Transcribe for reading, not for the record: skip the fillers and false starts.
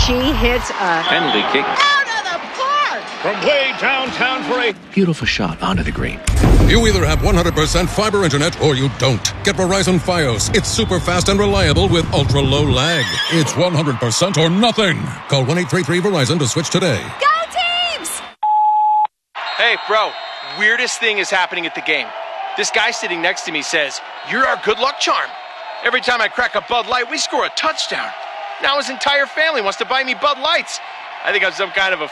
She hits a penalty kick out of the park from way downtown for a beautiful shot onto the green. You either have 100% fiber internet or you don't. Get Verizon Fios. It's super fast and reliable with ultra low lag. It's 100% or nothing. Call 1-833-VERIZON to switch today. Go Teams! Hey, bro, weirdest thing is happening at the game. This guy sitting next to me says, "You're our good luck charm." Every time I crack a Bud Light, we score a touchdown. Now his entire family wants to buy me Bud Lights. I think I'm some kind of a